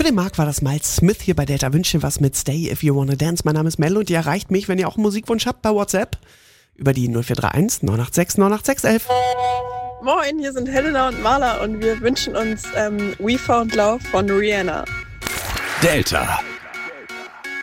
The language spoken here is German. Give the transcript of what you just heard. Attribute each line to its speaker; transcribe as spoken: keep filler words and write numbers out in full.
Speaker 1: dem Marc war das Miles Smith hier bei Delta. Wünsche was mit Stay If You Wanna Dance. Mein Name ist Mel und ihr erreicht mich, wenn ihr auch einen Musikwunsch habt, bei WhatsApp über die null vier drei eins neun acht sechs neun acht sechs eins eins.
Speaker 2: Moin, hier sind Helena und Marla und wir wünschen uns ähm, We Found Love von Rihanna.
Speaker 3: Delta.